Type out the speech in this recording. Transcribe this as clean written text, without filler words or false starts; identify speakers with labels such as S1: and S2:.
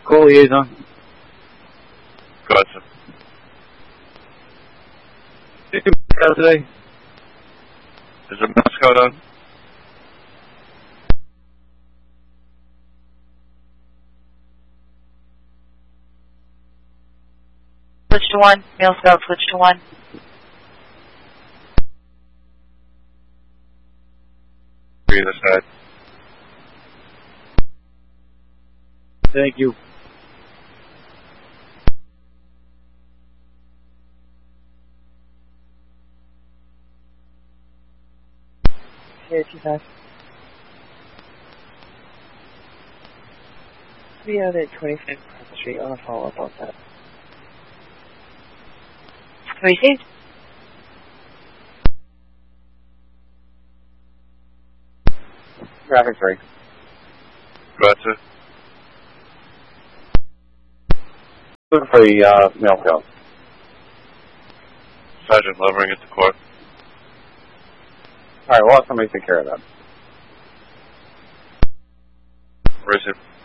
S1: Call liaison.
S2: Gotcha.
S1: Today.
S2: Is the mask out on?
S3: Switch to 1. Male Scout, switch to 1.
S2: Either side.
S1: Thank you.
S3: Here, 25. 3 out at 25 Cross Street. I'll follow up on that. Received.
S4: Traffic 3.
S2: Gotcha.
S4: Looking for the mail code.
S2: Sergeant Levering at the court.
S4: Alright, we'll have somebody take care of that.
S2: Receive.